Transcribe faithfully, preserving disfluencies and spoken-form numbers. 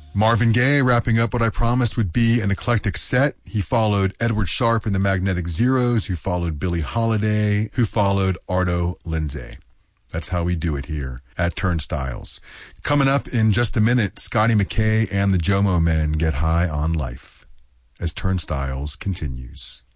Marvin Gaye wrapping up what I promised would be an eclectic set. He followed Edward Sharpe and the Magnetic Zeros, who followed Billie Holiday, who followed Arto Lindsay. That's how we do it here at Turnstiles. Coming up in just a minute, Scotty McKay and the Jomo Men get high on life as Turnstiles continues.